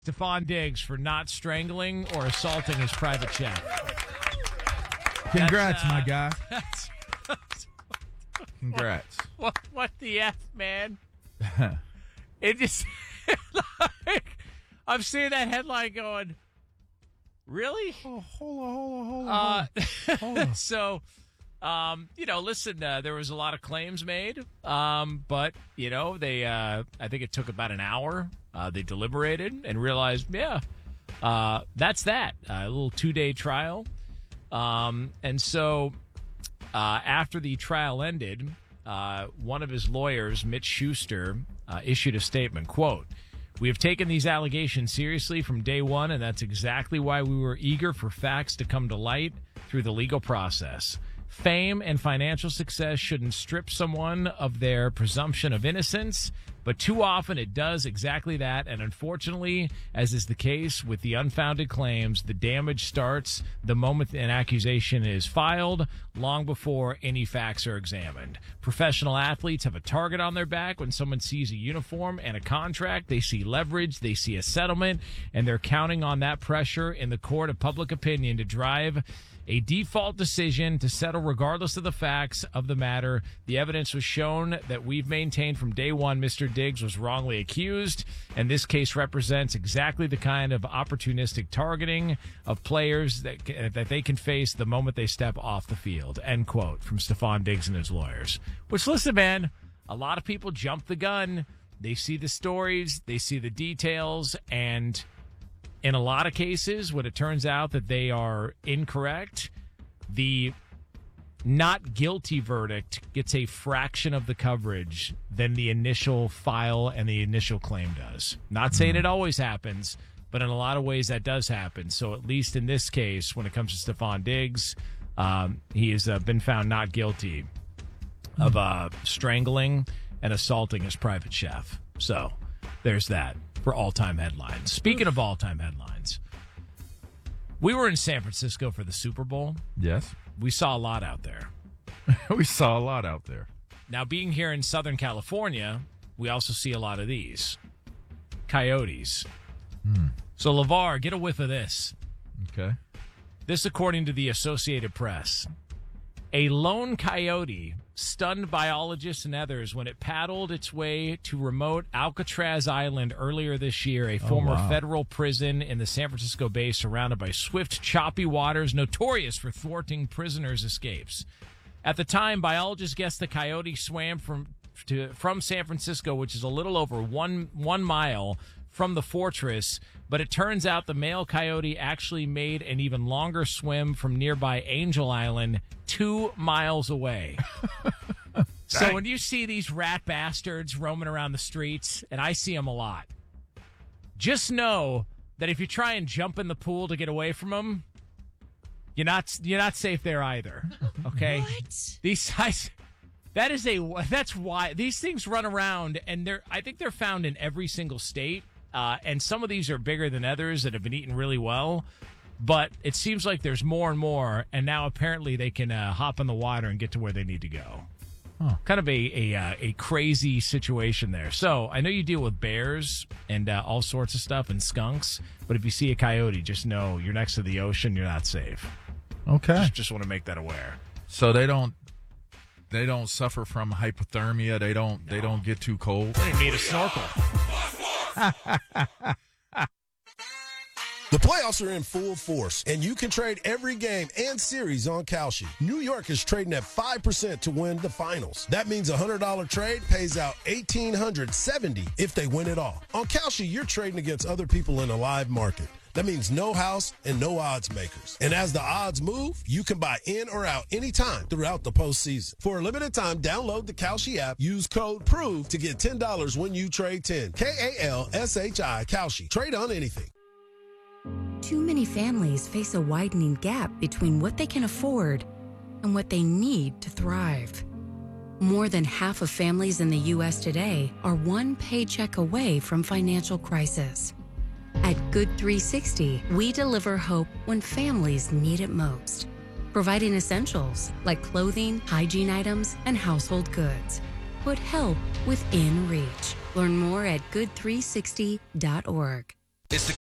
Stefon Diggs for not strangling or assaulting his private chef. Congrats, my guy. Congrats. What the F, man? It just, like, I'm seeing that headline going, really? Oh, hold on. So, listen, there was a lot of claims made, but, they, I think it took about an hour. They deliberated and realized, that's that. A little 2-day trial. And so after the trial ended, one of his lawyers, Mitch Schuster, issued a statement, quote, "We have taken these allegations seriously from day one, and that's exactly why we were eager for facts to come to light through the legal process. Fame and financial success shouldn't strip someone of their presumption of innocence, but too often it does exactly that, and unfortunately, as is the case with the unfounded claims, the damage starts the moment an accusation is filed, long before any facts are examined. Professional athletes have a target on their back when someone sees a uniform and a contract. They see leverage, they see a settlement, and they're counting on that pressure in the court of public opinion to drive a default decision to settle regardless of the facts of the matter. The evidence was shown that we've maintained from day one Mr. Diggs was wrongly accused, and this case represents exactly the kind of opportunistic targeting of players that they can face the moment they step off the field," end quote, from Stefon Diggs and his lawyers. Which, listen, man, a lot of people jump the gun. They see the stories, they see the details, and in a lot of cases, when it turns out that they are incorrect, the not guilty verdict gets a fraction of the coverage than the initial file and the initial claim does. Not saying it always happens, but in a lot of ways that does happen. So at least in this case, when it comes to Stefon Diggs, he has been found not guilty of strangling and assaulting his private chef. So there's that for all-time headlines. Speaking of all-time headlines, we were in San Francisco for the Super Bowl. Yes. We saw a lot out there. We saw a lot out there. Now, being here in Southern California, we also see a lot of these. Coyotes. So, LeVar, get a whiff of this. Okay. This, according to the Associated Press. A lone coyote stunned biologists and others when it paddled its way to remote Alcatraz Island earlier this year, a former federal prison in the San Francisco Bay surrounded by swift, choppy waters, notorious for thwarting prisoners' escapes. At the time, biologists guessed the coyote swam from San Francisco, which is a little over one mile from the fortress, but it turns out the male coyote actually made an even longer swim from nearby Angel Island, 2 miles away. So when you see these rat bastards roaming around the streets, and I see them a lot, just know that if you try and jump in the pool to get away from them, you're not safe there either. Okay? What? These guys, that's why these things run around, and I think they're found in every single state. And some of these are bigger than others that have been eaten really well. But it seems like there's more and more, and now apparently they can hop in the water and get to where they need to go. Huh. Kind of a crazy situation there. So I know you deal with bears and all sorts of stuff and skunks, but if you see a coyote, just know you're next to the ocean, you're not safe. Okay. Just want to make that aware. So they don't suffer from hypothermia. They don't get too cold. They need a snorkel. The playoffs are in full force, and you can trade every game and series on Kalshi. New York is trading at 5% to win the finals. That means a $100 trade pays out $1,870 if they win it all. On Kalshi, you're trading against other people in a live market. That means no house and no odds makers. And as the odds move, you can buy in or out anytime throughout the postseason. For a limited time, download the Kalshi app, use code PROVE to get $10 when you trade 10. Kalshi, Kalshi. Trade on anything. Too many families face a widening gap between what they can afford and what they need to thrive. More than half of families in the U.S. today are one paycheck away from financial crisis. At Good 360, we deliver hope when families need it most, providing essentials like clothing, hygiene items, and household goods. Put help within reach. Learn more at good360.org. It's the